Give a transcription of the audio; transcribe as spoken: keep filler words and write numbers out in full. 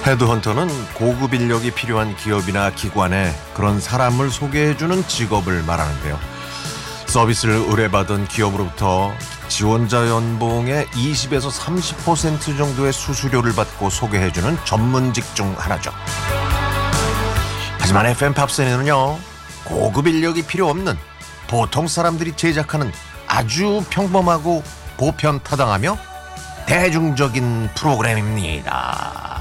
헤드헌터는 고급 인력이 필요한 기업이나 기관에 그런 사람을 소개해주는 직업을 말하는데요. 서비스를 의뢰받은 기업으로부터 지원자 연봉의 이십에서 삼십 퍼센트 정도의 수수료를 받고 소개해주는 전문직 중 하나죠. 하지만 에프엠 팝센에는요, 고급 인력이 필요 없는 보통 사람들이 제작하는 아주 평범하고 보편타당하며 대중적인 프로그램입니다.